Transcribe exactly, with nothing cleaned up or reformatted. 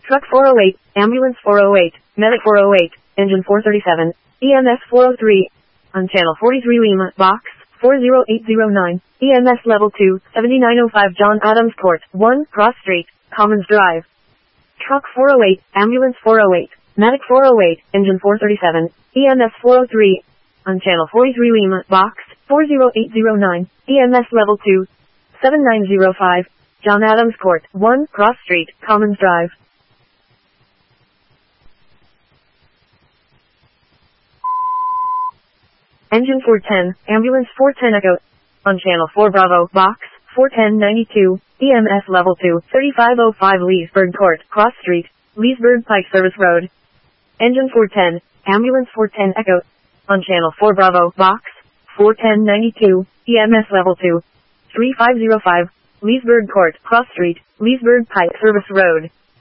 Truck four oh eight, Ambulance four oh eight, Medic four oh eight, Engine four thirty-seven, E M S four oh three, on Channel forty-three Lima, Box four oh eight oh nine, E M S Level two, seventy-nine oh five John Adams Court, one, Cross Street, Commons Drive. Truck four oh eight, Ambulance four oh eight, Medic four oh eight, Engine four thirty-seven, E M S four oh three, on Channel forty-three Lima, Box four oh eight oh nine, E M S Level two, seventy-nine oh five, John Adams Court, one, Cross Street, Commons Drive. Engine four ten, Ambulance four ten Echo, on Channel four Bravo, Box four ten ninety-two, E M S Level two, thirty-five oh five Leesburg Court, Cross Street, Leesburg Pike Service Road. Engine four ten, Ambulance four ten Echo, on Channel four Bravo, Box four ten ninety-two, E M S Level two, thirty-five oh five, Leesburg Court, Cross Street, Leesburg Pike Service Road.